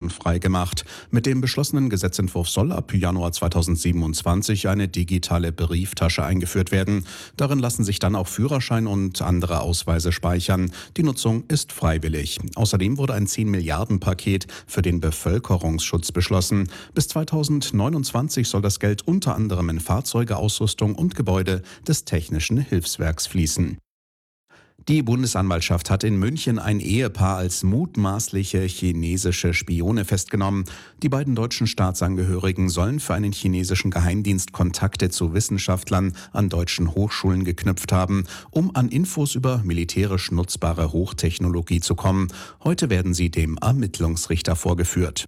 freigemacht. Mit dem beschlossenen Gesetzentwurf soll ab Januar 2027 eine digitale Brieftasche eingeführt werden. Darin lassen sich dann auch Führerschein und andere Ausweise speichern. Die Nutzung ist freiwillig. Außerdem wurde ein 10-Milliarden-Paket für den Bevölkerungsschutz beschlossen. Bis 2029 soll das Geld unter anderem in Fahrzeuge, Ausrüstung und Gebäude des Technischen Hilfswerks fließen. Die Bundesanwaltschaft hat in München ein Ehepaar als mutmaßliche chinesische Spione festgenommen. Die beiden deutschen Staatsangehörigen sollen für einen chinesischen Geheimdienst Kontakte zu Wissenschaftlern an deutschen Hochschulen geknüpft haben, um an Infos über militärisch nutzbare Hochtechnologie zu kommen. Heute werden sie dem Ermittlungsrichter vorgeführt.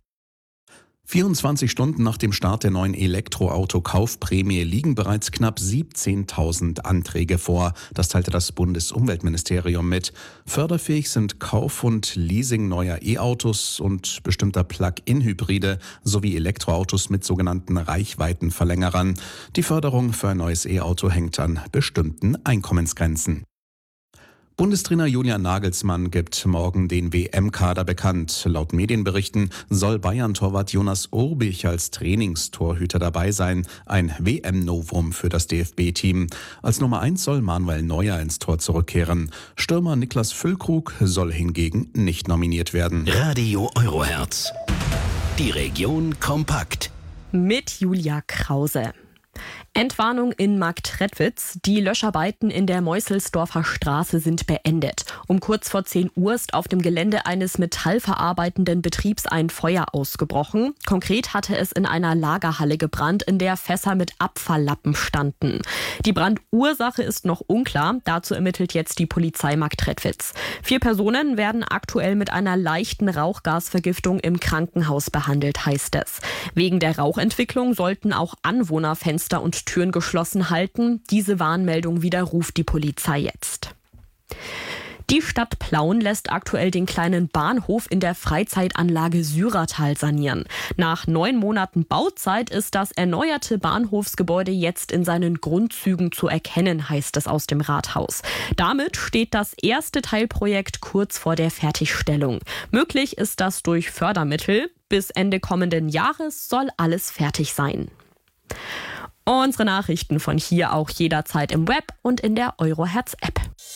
24 Stunden nach dem Start der neuen Elektroauto-Kaufprämie liegen bereits knapp 17.000 Anträge vor. Das teilte das Bundesumweltministerium mit. Förderfähig sind Kauf und Leasing neuer E-Autos und bestimmter Plug-in-Hybride sowie Elektroautos mit sogenannten Reichweitenverlängerern. Die Förderung für ein neues E-Auto hängt an bestimmten Einkommensgrenzen. Bundestrainer Julian Nagelsmann gibt morgen den WM-Kader bekannt. Laut Medienberichten soll Bayern-Torwart Jonas Urbich als Trainingstorhüter dabei sein. Ein WM-Novum für das DFB-Team. Als Nummer 1 soll Manuel Neuer ins Tor zurückkehren. Stürmer Niklas Füllkrug soll hingegen nicht nominiert werden. Radio Eurohertz. Die Region kompakt. Mit Julia Krause. Entwarnung in Marktredwitz. Die Löscharbeiten in der Meusselsdorfer Straße sind beendet. Um kurz vor 10 Uhr ist auf dem Gelände eines metallverarbeitenden Betriebs ein Feuer ausgebrochen. Konkret hatte es in einer Lagerhalle gebrannt, in der Fässer mit Abfalllappen standen. Die Brandursache ist noch unklar. Dazu ermittelt jetzt die Polizei Marktredwitz. 4 Personen werden aktuell mit einer leichten Rauchgasvergiftung im Krankenhaus behandelt, heißt es. Wegen der Rauchentwicklung sollten auch Anwohner Fenster und Türen geschlossen halten. Diese Warnmeldung widerruft die Polizei jetzt. Die Stadt Plauen lässt aktuell den kleinen Bahnhof in der Freizeitanlage Syrertal sanieren. Nach 9 Monaten Bauzeit ist das erneuerte Bahnhofsgebäude jetzt in seinen Grundzügen zu erkennen, heißt es aus dem Rathaus. Damit steht das erste Teilprojekt kurz vor der Fertigstellung. Möglich ist das durch Fördermittel. Bis Ende kommenden Jahres soll alles fertig sein. Unsere Nachrichten von hier auch jederzeit im Web und in der Eurohertz-App.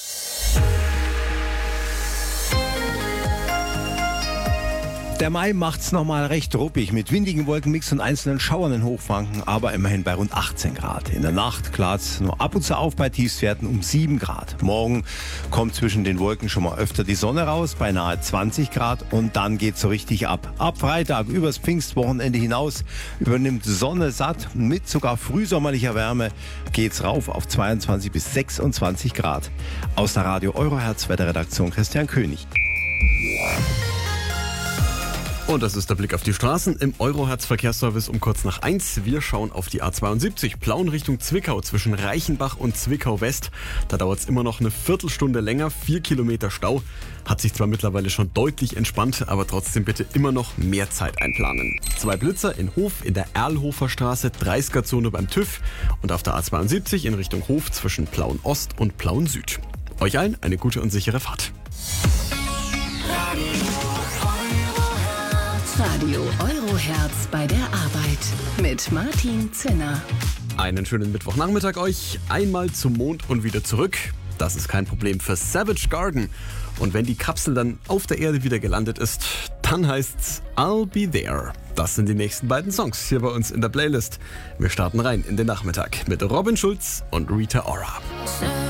Der Mai macht's nochmal recht ruppig mit windigen Wolkenmix und einzelnen Schauern in Hochfranken, aber immerhin bei rund 18 Grad. In der Nacht klart's nur ab und zu auf bei Tiefstwerten um 7 Grad. Morgen kommt zwischen den Wolken schon mal öfter die Sonne raus, bei nahe 20 Grad und dann geht's so richtig ab. Ab Freitag übers Pfingstwochenende hinaus übernimmt Sonne satt. Mit sogar frühsommerlicher Wärme geht's rauf auf 22 bis 26 Grad. Aus der Radio Eurohertz Wetterredaktion Christian König. Und das ist der Blick auf die Straßen im Eurohertz-Verkehrsservice um kurz nach 1. Wir schauen auf die A72, Plauen Richtung Zwickau zwischen Reichenbach und Zwickau West. Da dauert es immer noch eine Viertelstunde länger, 4 Kilometer Stau. Hat sich zwar mittlerweile schon deutlich entspannt, aber trotzdem bitte immer noch mehr Zeit einplanen. 2 Blitzer in Hof in der Erlhofer Straße, 30er-Zone beim TÜV und auf der A72 in Richtung Hof zwischen Plauen Ost und Plauen Süd. Euch allen eine gute und sichere Fahrt. Radio Eurohertz bei der Arbeit mit Martin Zinner. Einen schönen Mittwochnachmittag euch. Einmal zum Mond und wieder zurück. Das ist kein Problem für Savage Garden. Und wenn die Kapsel dann auf der Erde wieder gelandet ist, dann heißt's I'll Be There. Das sind die nächsten beiden Songs hier bei uns in der Playlist. Wir starten rein in den Nachmittag mit Robin Schulz und Rita Ora.